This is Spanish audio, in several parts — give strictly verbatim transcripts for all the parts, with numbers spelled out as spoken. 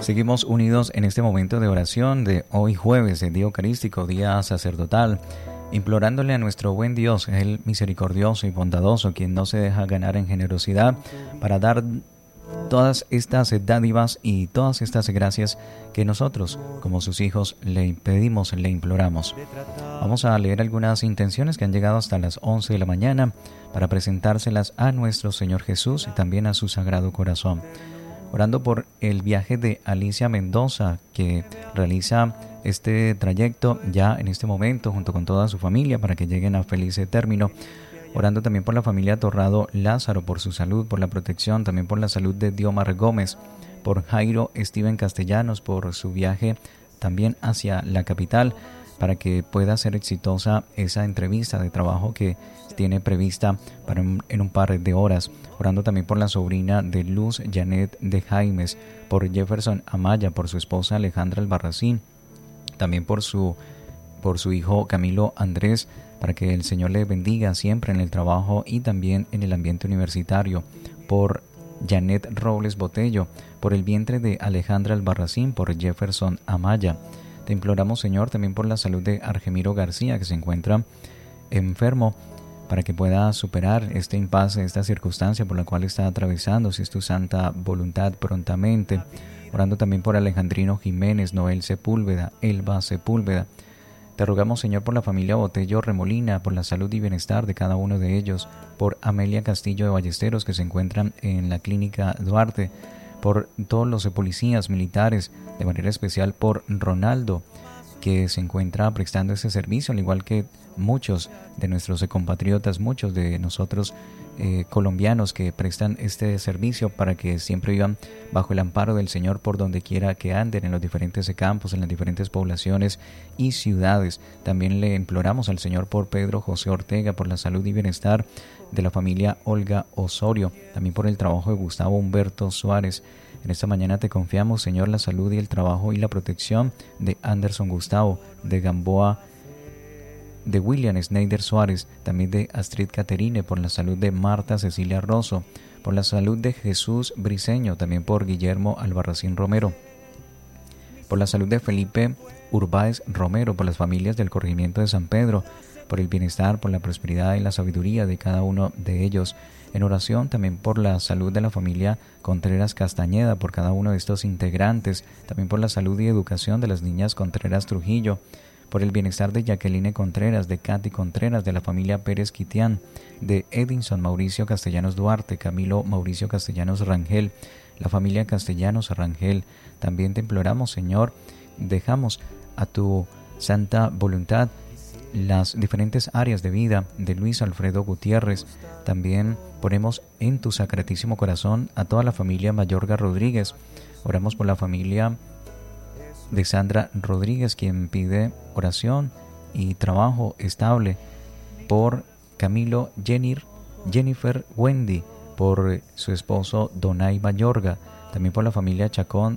Seguimos unidos en este momento de oración de hoy jueves, el día eucarístico, día sacerdotal, implorándole a nuestro buen Dios, el misericordioso y bondadoso, quien no se deja ganar en generosidad, para dar todas estas dádivas y todas estas gracias que nosotros, como sus hijos, le pedimos, le imploramos. Vamos a leer algunas intenciones que han llegado hasta las once de la mañana para presentárselas a nuestro Señor Jesús y también a su Sagrado Corazón. Orando por el viaje de Alicia Mendoza, que realiza este trayecto ya en este momento junto con toda su familia para que lleguen a feliz término. Orando también por la familia Torrado Lázaro, por su salud, por la protección, también por la salud de Diomar Gómez, por Jairo Steven Castellanos, por su viaje también hacia la capital, para que pueda ser exitosa esa entrevista de trabajo que tiene prevista para un, en un par de horas. Orando también por la sobrina de Luz Janet de Jaimes, por Jefferson Amaya, por su esposa Alejandra Albarracín, también por su, por su hijo Camilo Andrés, para que el Señor le bendiga siempre en el trabajo y también en el ambiente universitario, por Janet Robles Botello, por el vientre de Alejandra Albarracín, por Jefferson Amaya. Te imploramos, Señor, también por la salud de Argemiro García, que se encuentra enfermo, para que pueda superar este impasse, esta circunstancia por la cual está atravesando, si es tu santa voluntad, prontamente. Orando también por Alejandrino Jiménez, Noel Sepúlveda, Elba Sepúlveda. Te rogamos, Señor, por la familia Botello Remolina, por la salud y bienestar de cada uno de ellos, por Amelia Castillo de Ballesteros, que se encuentran en la clínica Duarte, por todos los policías militares, de manera especial por Ronaldo, que se encuentra prestando ese servicio, al igual que muchos de nuestros compatriotas, muchos de nosotros eh, colombianos que prestan este servicio para que siempre vivan bajo el amparo del Señor por donde quiera que anden, en los diferentes campos, en las diferentes poblaciones y ciudades. También le imploramos al Señor por Pedro José Ortega, por la salud y bienestar de la familia Olga Osorio, también por el trabajo de Gustavo Humberto Suárez. En esta mañana te confiamos, Señor, la salud y el trabajo y la protección de Anderson Gustavo, de Gamboa, de William Schneider Suárez, también de Astrid Caterine, por la salud de Marta Cecilia Rosso, por la salud de Jesús Briceño, también por Guillermo Albarracín Romero, por la salud de Felipe Urbáez Romero, por las familias del corregimiento de San Pedro, por el bienestar, por la prosperidad y la sabiduría de cada uno de ellos. En oración también por la salud de la familia Contreras Castañeda, por cada uno de estos integrantes, también por la salud y educación de las niñas Contreras Trujillo, por el bienestar de Jacqueline Contreras, de Katy Contreras, de la familia Pérez Quitián, de Edinson Mauricio Castellanos Duarte, Camilo Mauricio Castellanos Rangel, la familia Castellanos Rangel. También te imploramos, Señor, dejamos a tu santa voluntad las diferentes áreas de vida de Luis Alfredo Gutiérrez. También ponemos en tu sacratísimo corazón a toda la familia Mayorga Rodríguez. Oramos por la familia de Sandra Rodríguez, quien pide oración y trabajo estable, por Camilo Jenir, Jennifer Wendy, por su esposo Donay Mayorga, también por la familia Chacón,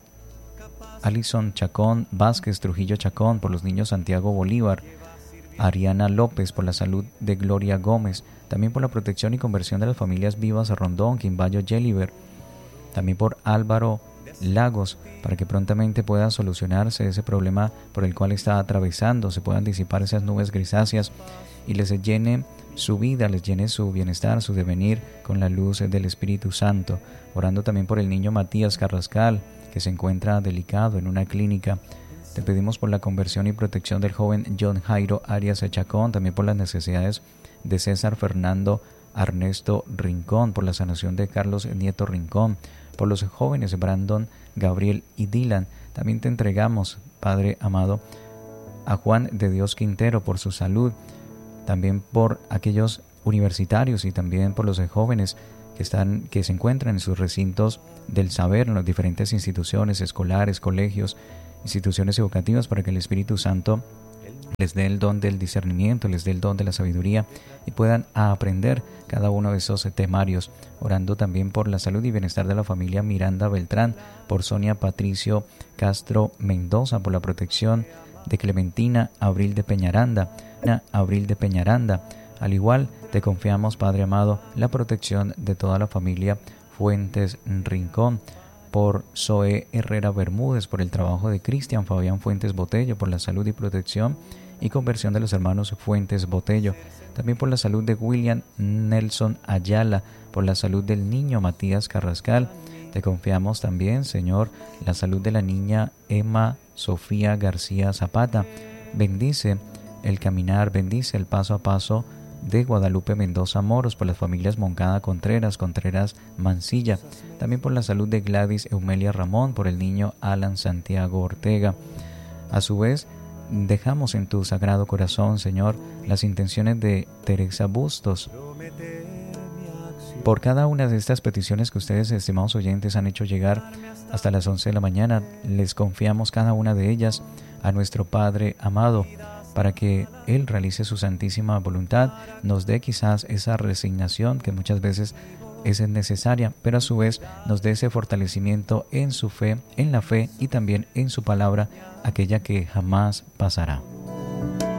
Alison Chacón Vázquez Trujillo Chacón, por los niños Santiago Bolívar, Ariana López, por la salud de Gloria Gómez, también por la protección y conversión de las familias Vivas Rondón, Quimbayo Yeliver, también por Álvaro Lagos, para que prontamente pueda solucionarse ese problema por el cual está atravesando, se puedan disipar esas nubes grisáceas y les llene su vida, les llene su bienestar, su devenir con la luz del Espíritu Santo. Orando también por el niño Matías Carrascal, que se encuentra delicado en una clínica. Te pedimos por la conversión y protección del joven John Jairo Arias Chacón, también por las necesidades de César Fernando Ernesto Rincón, por la sanación de Carlos Nieto Rincón, por los jóvenes Brandon, Gabriel y Dylan. También te entregamos, Padre amado, a Juan de Dios Quintero por su salud, también por aquellos universitarios y también por los jóvenes que están, que se encuentran en sus recintos del saber, en las diferentes instituciones escolares, colegios, instituciones educativas, para que el Espíritu Santo les dé el don del discernimiento, les dé el don de la sabiduría y puedan aprender cada uno de esos temarios. Orando también por la salud y bienestar de la familia Miranda Beltrán, por Sonia Patricio Castro Mendoza, por la protección de Clementina Abril de Peñaranda, Abril de Peñaranda. Al igual te confiamos, Padre amado, la protección de toda la familia Fuentes Rincón, por Zoe Herrera Bermúdez, por el trabajo de Cristian Fabián Fuentes Botello, por la salud y protección y conversión de los hermanos Fuentes Botello. También por la salud de William Nelson Ayala, por la salud del niño Matías Carrascal. Te confiamos también, Señor, la salud de la niña Emma Sofía García Zapata. Bendice el caminar, bendice el paso a paso de Guadalupe Mendoza Moros, por las familias Moncada Contreras, Contreras Mancilla. También por la salud de Gladys Eumelia Ramón, por el niño Alan Santiago Ortega. A su vez, dejamos en tu sagrado corazón, Señor, las intenciones de Teresa Bustos. Por cada una de estas peticiones que ustedes, estimados oyentes, han hecho llegar hasta las once de la mañana, les confiamos cada una de ellas a nuestro Padre amado, para que Él realice su santísima voluntad, nos dé quizás esa resignación que muchas veces es necesaria, pero a su vez nos dé ese fortalecimiento en su fe, en la fe y también en su palabra, aquella que jamás pasará.